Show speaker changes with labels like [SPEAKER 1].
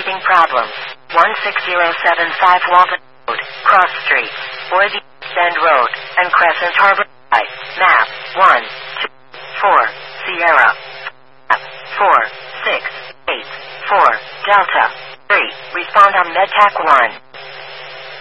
[SPEAKER 1] Having problems. 16075 Walden Road, Cross Street, Boise Bend Road, and Crescent Harbor. Map 1, 2, 4, Sierra. Map 4, 6, 8, 4, Delta 3. Respond on MedTac 1.